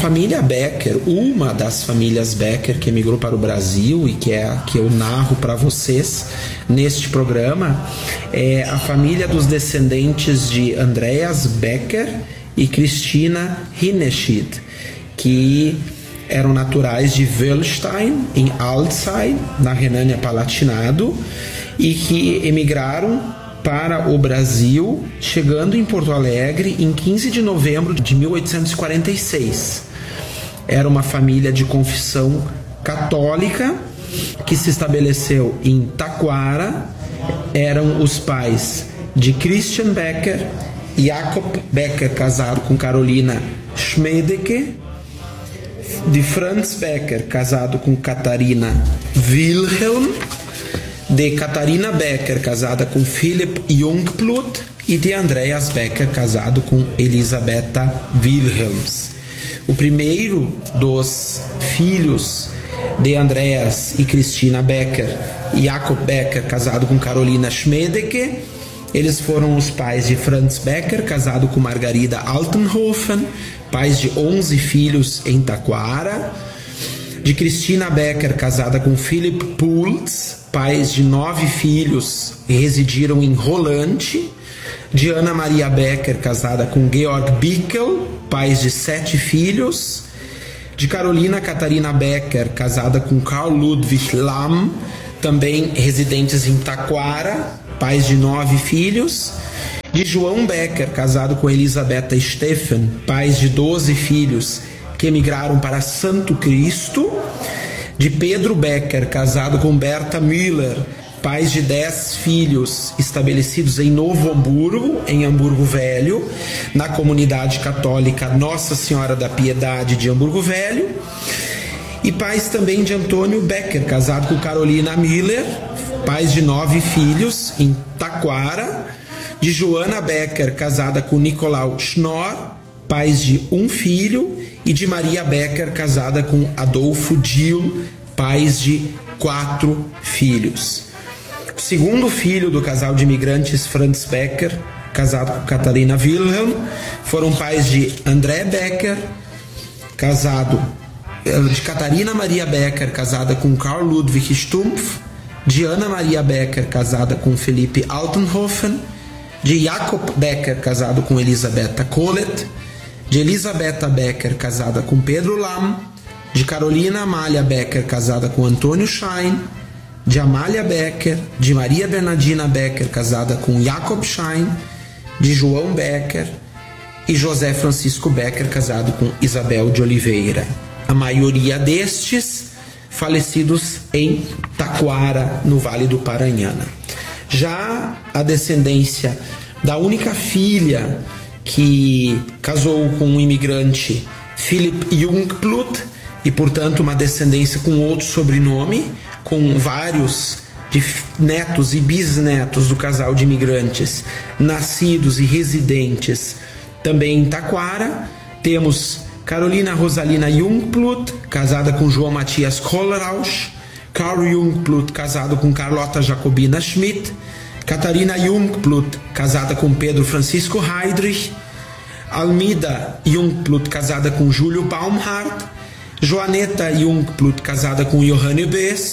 família Becker, uma das famílias Becker que emigrou para o Brasil e que é a que eu narro para vocês neste programa, é a família dos descendentes de Andreas Becker e Christina Hinneschied, que eram naturais de Wöllstein, em Alzey, na Renânia-Palatinado, e que emigraram para o Brasil, chegando em Porto Alegre em 15 de novembro de 1846. Era uma família de confissão católica que se estabeleceu em Taquara. Eram os pais de Christian Becker, Jakob Becker, casado com Carolina Schmedeke, de Franz Becker, casado com Catarina Wilhelm, de Catarina Becker, casada com Philipp Jungblut, e de Andreas Becker, casado com Elisabetta Wilhelms. O primeiro dos filhos de Andreas e Christina Becker, Jakob Becker, casado com Carolina Schmedeke, eles foram os pais de Franz Becker, casado com Margarida Altenhofen, pais de 11 filhos em Taquara, de Christina Becker, casada com Philipp Pultz, pais de 9 filhos e residiram em Rolante, de Ana Maria Becker, casada com Georg Bickel, pais de 7 filhos, de Carolina Catarina Becker, casada com Karl Ludwig Lamm, também residentes em Taquara, pais de 9 filhos, de João Becker, casado com Elisabetta Steffen, pais de 12 filhos, que emigraram para Santo Cristo, de Pedro Becker, casado com Berta Müller, pais de 10 filhos, estabelecidos em Novo Hamburgo, em Hamburgo Velho, na comunidade católica Nossa Senhora da Piedade de Hamburgo Velho, e pais também de Antônio Becker, casado com Carolina Miller, pais de 9 filhos, em Taquara, de Joana Becker, casada com Nicolau Schnorr, pais de 1 filho, e de Maria Becker, casada com Adolfo Dill, pais de 4 filhos. O segundo filho do casal de imigrantes Franz Becker, casado com Catarina Wilhelm, foram pais de André Becker, de Catarina Maria Becker, casada com Karl Ludwig Stumpf, de Ana Maria Becker, casada com Felipe Altenhofen, de Jakob Becker, casado com Elisabetta Kohlet, de Elisabetta Becker, casada com Pedro Lamm, de Carolina Amália Becker, casada com Antônio Schein, de Amália Becker, de Maria Bernardina Becker, casada com Jakob Schein, de João Becker e José Francisco Becker, casado com Isabel de Oliveira. A maioria destes falecidos em Taquara, no Vale do Paranhana. Já a descendência da única filha que casou com um imigrante, Philipp Jungblut, e portanto uma descendência com outro sobrenome, com vários netos e bisnetos do casal de imigrantes nascidos e residentes também em Taquara. Temos Carolina Rosalina Jungblut, casada com João Matias Kohlrausch, Karl Jungblut, casado com Carlota Jacobina Schmidt, Catarina Jungblut, casada com Pedro Francisco Heydrich, Almida Jungblut, casada com Júlio Baumhart, Joaneta Jungblut, casada com Johann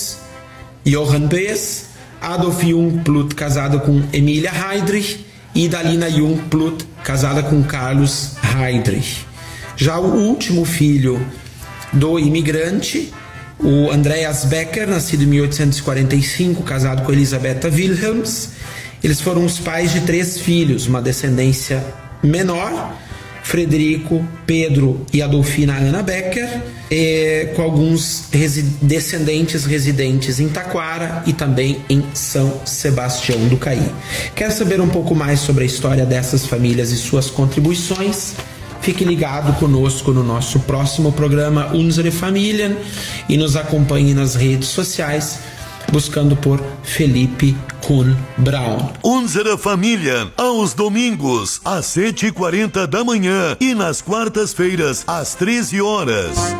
Bess, Adolf Jungblut, casada com Emília Heydrich, e Dalina Jungblut, casada com Carlos Heydrich. Já o último filho do imigrante, o Andreas Becker, nascido em 1845, casado com Elisabetta Wilhelms. Eles foram os pais de 3 filhos, uma descendência menor, Frederico, Pedro e Adolfina Ana Becker, com alguns descendentes residentes em Taquara e também em São Sebastião do Caí. Quer saber um pouco mais sobre a história dessas famílias e suas contribuições? Fique ligado conosco no nosso próximo programa Unsere Familien e nos acompanhe nas redes sociais buscando por Felipe Kuhn Braun. Unsere Familien, aos domingos às 7h40 da manhã e nas quartas-feiras às 13 horas.